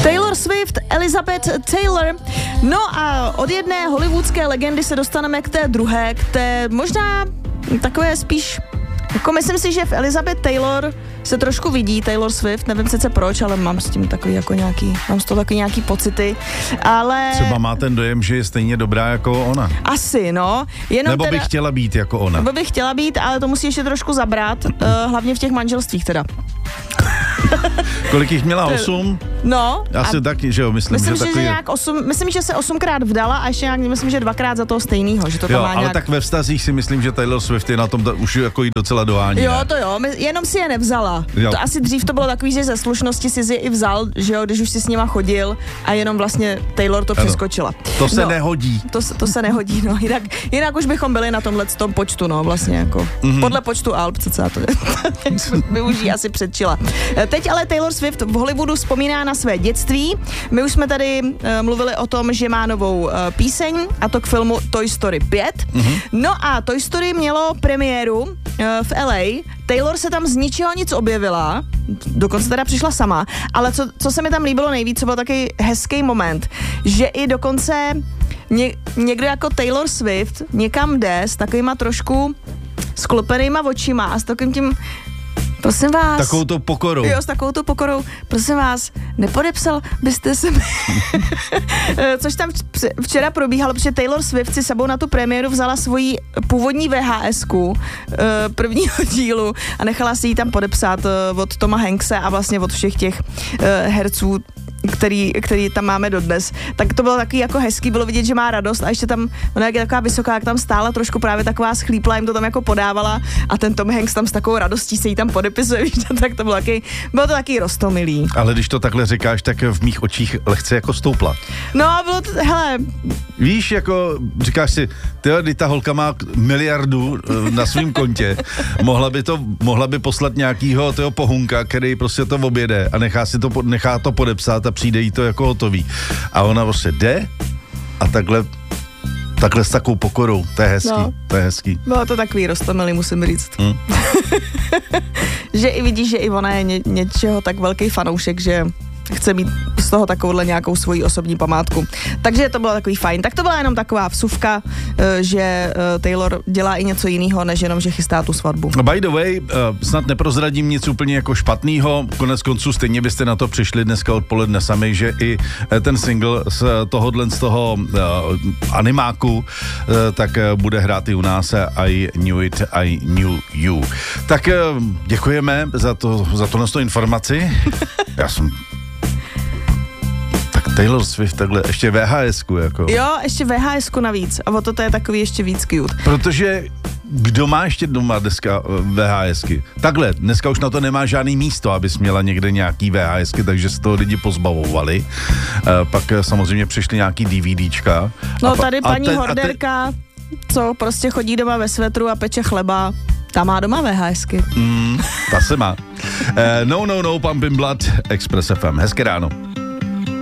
Taylor Swift, Elizabeth Taylor. No a od jedné hollywoodské legendy se dostaneme k té druhé, k té možná takové spíš, jako myslím si, že v Elizabeth Taylor se trošku vidí Taylor Swift, nevím sice proč, ale mám s tím takový jako mám z toho takový nějaký pocity, ale... Třeba má ten dojem, že je stejně dobrá jako ona. Asi, no. Nebo by chtěla být jako ona. Nebo by chtěla být, ale to musí ještě trošku zabrat, hlavně v těch manželstvích teda. Kolik jich měla? 8? No. Asi taky, že jo, myslím že nějak 8, myslím, že se 8krát vdala a ještě nějak, myslím, že 2krát za toho stejnýho, že to tam jo, má ale nějak... tak ve vztazích si myslím, že Taylor Swift je na tom už jako jí docela dohání. Jo, to jo, jenom si je nevzala. Jo. To asi dřív to bylo takový, že ze slušnosti si je i vzal, že jo, když už si s nima chodil a jenom vlastně Taylor to přeskočila. To se nehodí. To se nehodí, no, jinak už bychom byli na tomhletom počtu, no, vlastně jako. Podle počtu alb, cca to by už jí asi předčila. Teď ale Taylor Swift v Hollywoodu vzpomíná na své dětství. My už jsme tady mluvili o tom, že má novou píseň, a to k filmu Toy Story 5. No a Toy Story mělo premiéru v LA. Taylor se tam z ničeho nic objevila, dokonce teda přišla sama, ale co se mi tam líbilo nejvíc, co byl taky hezký moment, že i dokonce někdo jako Taylor Swift někam jde s takovýma trošku sklopenýma očima a s takovým tím, prosím vás. Takovou to pokorou. Jo, s takovou to pokorou. Prosím vás, nepodepsal byste se mi... Což tam včera probíhalo, protože Taylor Swift si sebou na tu premiéru vzala svoji původní VHS-ku prvního dílu a nechala si ji tam podepsat od Toma Hankse a vlastně od všech těch herců, který tam máme dodnes. Tak to bylo taky jako hezký, bylo vidět, že má radost a ještě tam, ona jak je taková vysoká, jak tam stála trošku právě taková schlípla, jim to tam jako podávala a ten Tom Hanks tam s takovou radostí se jí tam podepisuje, víš, tak to bylo to taky roztomilý. Ale když to takhle říkáš, tak v mých očích lehce jako stoupla. No, bylo to, hele. Víš, jako říkáš si, ta holka má miliardu na svém kontě, mohla by poslat nějakýho toho pohunka, který prostě to objede a nechá to podepsat a přijde jí to jako hotový. A ona prostě jde a takhle s takovou pokorou. To je hezký, no. To je hezký. Bylo to takový roztomilý, musím říct. Že i vidíš, že i ona je něčeho tak velký fanoušek, že chce mít z toho takovouhle nějakou svoji osobní památku. Takže to bylo takový fajn. Tak to byla jenom taková vsuvka, že Taylor dělá i něco jiného, než jenom, že chystá tu svatbu. By the way, snad neprozradím nic úplně jako špatného. Konec konců stejně byste na to přišli dneska odpoledne sami, že i ten single z toho animáku tak bude hrát i u nás I Knew It, I Knew You. Tak děkujeme za tohle informaci. Já jsem Taylor Swift takhle, ještě VHS-ku jako. Jo, ještě VHS-ku navíc a o to je takový ještě víc cute. Protože kdo má ještě doma dneska VHSky? Takhle, dneska už na to nemá žádný místo, abys měla někde nějaký VHSky, takže se toho lidi pozbavovali. Pak samozřejmě přišly nějaký DVDčka. No tady paní Horderka, co prostě chodí doma ve svetru a peče chleba, ta má doma VHSky. Ta se má. No, Pumping Blood, Express FM. Hezké ráno.